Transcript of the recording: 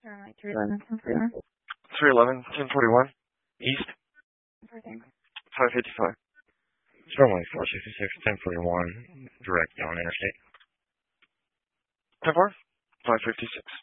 Like 311, 1041. 311, 1041. East. 555. Runway 466, 1041, direct on interstate. 10-4. 556.